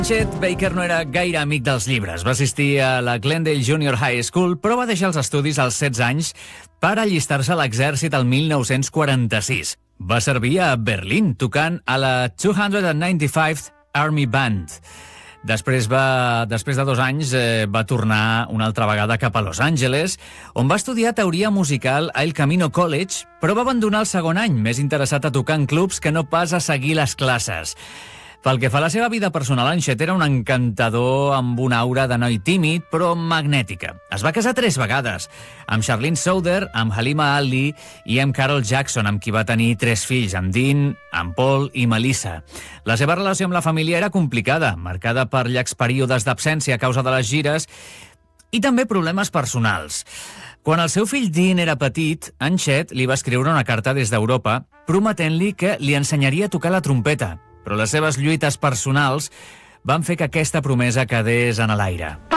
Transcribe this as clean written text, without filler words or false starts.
Chet Baker no era gaire amic dels llibres. Va assistir a la Glendale Junior High School, però va deixar els estudis als 16 anys per allistar-se a l'exèrcit el 1946. Va servir a Berlín, tocant a la 295th Army Band. Després de 2 anys, va tornar una altra vegada cap a Los Angeles, on va estudiar teoria musical a El Camino College, però va abandonar el segon any, més interessat a tocar en clubs que no pas a seguir les classes. Pel que fa a la seva vida personal, en Chet era un encantador amb una aura de noi tímid, però magnètica. Es va casar 3 vegades, amb Charlene Souther, amb Halima Ali i amb Carol Jackson, amb qui va tenir 3 fills, amb Dean, amb Paul i Melissa. La seva relació amb la família era complicada, marcada per llargs períodes d'absència a causa de les gires i també problemes personals. Quan el seu fill Dean era petit, en Chet li va escriure una carta des d'Europa prometent-li que li ensenyaria a tocar la trompeta, però les seves lluites personals van fer que aquesta promesa quedés en l'aire.